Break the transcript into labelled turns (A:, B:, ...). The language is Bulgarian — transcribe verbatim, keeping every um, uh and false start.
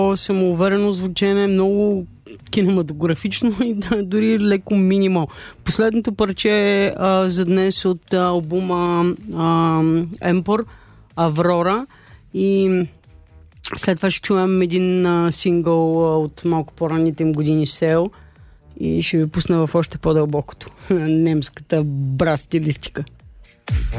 A: самоуверено звучене, много кинематографично и да, дори леко минимал. Последното парче е а, за днес от а, албума Емпор, Аврора, и след това ще чуем един а, сингъл а, от малко по-ранните им години, Сел, и ще ви пусна в още по-дълбокото немската брас стилистика.